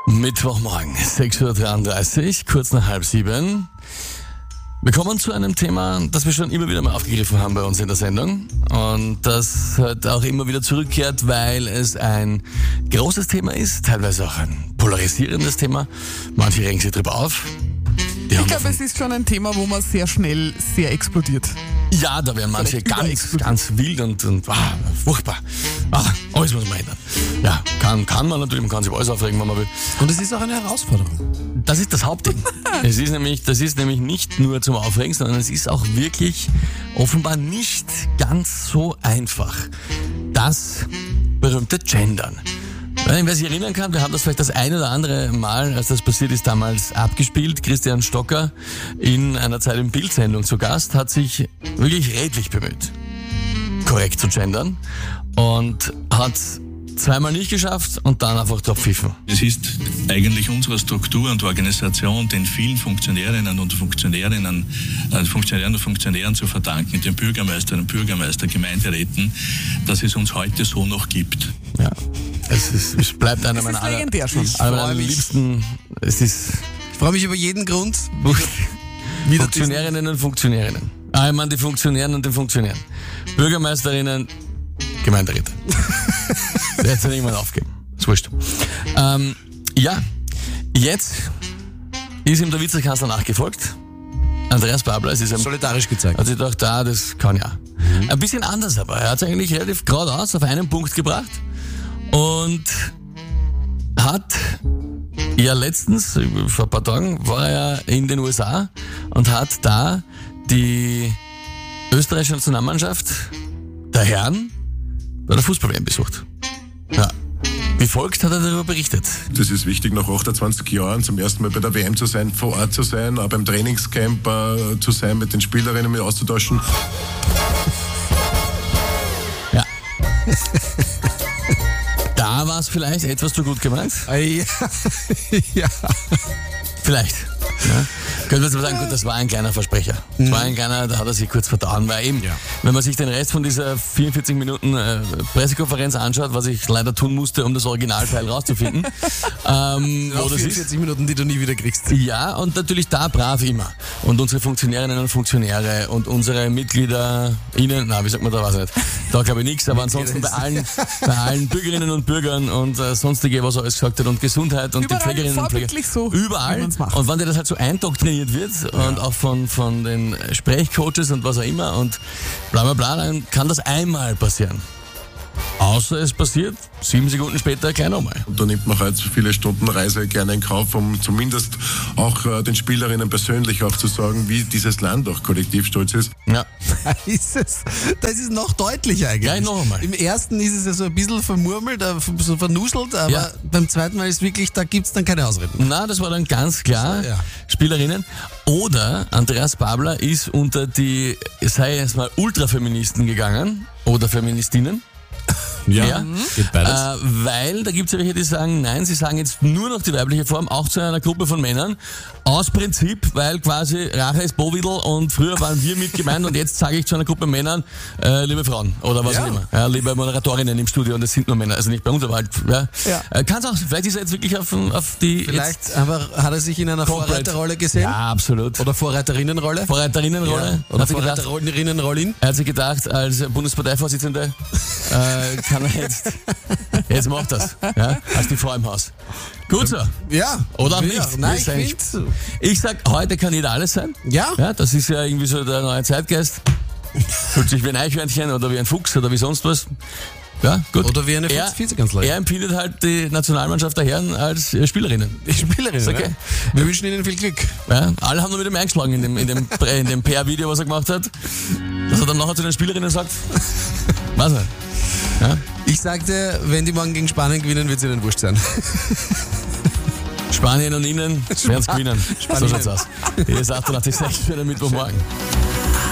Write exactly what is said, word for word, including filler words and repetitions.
Mittwochmorgen, sechs Uhr dreiunddreißig, kurz nach halb sieben. Wir kommen zu einem Thema, das wir schon immer wieder mal aufgegriffen haben bei uns in der Sendung. Und das halt auch immer wieder zurückkehrt, weil es ein großes Thema ist, teilweise auch ein polarisierendes Thema. Manche regen sich drüber auf. Die Ich glaube, es ist schon ein Thema, wo man sehr schnell sehr explodiert. Ja, da werden manche ganz, ganz wild und, und ah, furchtbar. Ah, alles muss man ändern. Ja, kann, kann man natürlich, man kann sich über alles aufregen, wenn man will. Und es ist auch eine Herausforderung. Das ist das Hauptding. Es ist nämlich, das ist nämlich nicht nur zum Aufregen, sondern es ist auch wirklich offenbar nicht ganz so einfach. Das berühmte Gendern. Wer sich erinnern kann, wir haben das vielleicht das ein oder andere Mal, als das passiert ist, damals abgespielt. Christian Stocker in einer Zeit im Bild-Sendung zu Gast hat sich wirklich redlich bemüht, korrekt zu gendern und hat zweimal nicht geschafft und dann einfach drauf pfiffen. Es ist eigentlich unserer Struktur und Organisation den vielen Funktionärinnen und Funktionärinnen, äh, Funktionären und Funktionären zu verdanken, den Bürgermeisterinnen und Bürgermeister, Gemeinderäten, dass es uns heute so noch gibt. Ja, es, ist, es bleibt einer Es meiner ist aller, legendär schon. einer meiner liebsten. Es ist Ich freue mich über jeden Grund. wieder Funktionärinnen und Funktionärinnen. Ah, ich meine die Funktionären und die Funktionären. Bürgermeisterinnen, Gemeinderäte. Der hat es dann irgendwann aufgeben. Ist wurscht. Ähm, ja, jetzt ist ihm der Vizekanzler nachgefolgt. Andreas Babler, es ist ihm Solidarisch gezeigt. hat sich gedacht, ah, das kann ja. Mhm. Ein bisschen anders aber. Er hat es eigentlich relativ geradeaus auf einen Punkt gebracht und hat ja letztens, vor ein paar Tagen, war er ja in den U S A und hat da die österreichische Nationalmannschaft der Herren bei der Fußball-W M besucht. Ja. Wie folgt hat er darüber berichtet. Das ist wichtig, nach achtundzwanzig Jahren zum ersten Mal bei der W M zu sein, vor Ort zu sein, auch beim Trainingscamp äh, zu sein, mit den Spielerinnen mit auszutauschen. Ja. Da war es vielleicht etwas zu gut gemeint. Ah, ja. ja. Vielleicht. Ja. Könnte man jetzt mal sagen, gut, das war ein kleiner Versprecher. Das war ein kleiner, da hat er sich kurz vertan, weil eben, Ja. wenn man sich den Rest von dieser vierundvierzig Minuten äh, Pressekonferenz anschaut, was ich leider tun musste, um das Originalteil rauszufinden, ähm, wo Auch das ist. vierundvierzig Minuten, die du nie wieder kriegst. Ja, und natürlich da brav immer. Und unsere Funktionärinnen und Funktionäre und unsere MitgliederInnen, na, wie sagt man da, weiß ich nicht. Da glaube ich nichts, aber ansonsten bei allen, bei allen Bürgerinnen und Bürgern und äh, sonstige, was er alles gesagt hat, und Gesundheit und Überall die Pflegerinnen und Pfleger. vorbildlich so, wie Überall. man's macht. Und wenn dir das halt so eindoktriniert wird und auch von, von den Sprechcoaches und was auch immer und bla bla bla, dann kann das einmal passieren. Außer es passiert sieben Sekunden später gleich nochmal. Und da nimmt man halt so viele Stunden Reise gerne in Kauf, um zumindest auch äh, den Spielerinnen persönlich auch zu sagen, wie dieses Land auch kollektiv stolz ist. Ja. Da ist es, das ist noch deutlicher eigentlich. Ja, noch einmal. Im ersten ist es ja so ein bisschen vermurmelt, äh, so vernuschelt, aber Ja. beim zweiten Mal ist wirklich, da gibt's dann keine Ausreden. Na, das war dann ganz klar Ja. Spielerinnen. Oder Andreas Babler ist unter die, sei es mal Ultrafeministen gegangen oder Feministinnen. Ja, Geht beides. Äh, weil da gibt es ja welche, die sagen, nein, sie sagen jetzt nur noch die weibliche Form, auch zu einer Gruppe von Männern, aus Prinzip, weil quasi Rache ist Bovidl und früher waren wir mit gemeint und jetzt sage ich zu einer Gruppe Männern, äh, liebe Frauen oder was Ja. auch immer, ja, liebe Moderatorinnen im Studio und es sind nur Männer, also nicht bei uns, aber halt, ja. Ja. Äh, kann's auch, vielleicht ist er jetzt wirklich auf, auf die Vielleicht jetzt einfach hat er sich in einer Corporate- Vorreiterrolle gesehen. Ja, absolut. Oder Vorreiterinnenrolle. Vorreiterinnenrolle. Ja. Oder Hat er gedacht, Vorreiterinnenrolle. er hat sich gedacht, als Bundesparteivorsitzende äh, kann er jetzt, jetzt macht das, ja, als die Frau im Haus. Gut so. Ja. Oder auch ja. nicht. Nein, Ist ich eigentlich- finde. Ich sag, heute kann jeder alles sein. Ja. Ja, das ist ja irgendwie so der neue Zeitgeist. Fühlt sich wie ein Eichhörnchen oder wie ein Fuchs oder wie sonst was. Ja, gut. Oder wie eine er, Vizekanzlerin. er empfindet halt die Nationalmannschaft der Herren als äh, Spielerinnen. Die Spielerin. Ist okay. Ja. Wir wünschen Ihnen viel Glück. Ja, alle haben nur mit ihm eingeschlagen in dem, in dem, in dem P R-Video, was er gemacht hat. Dass er dann nachher zu den Spielerinnen sagt, was nicht. Ja? Ich sagte, wenn die morgen gegen Spanien gewinnen, wird es Ihnen wurscht sein. Spanien und Ihnen werden es gewinnen. So Spanien. schaut's aus. Hier ist achtundachtzig Komma sechs für den Mittwochmorgen.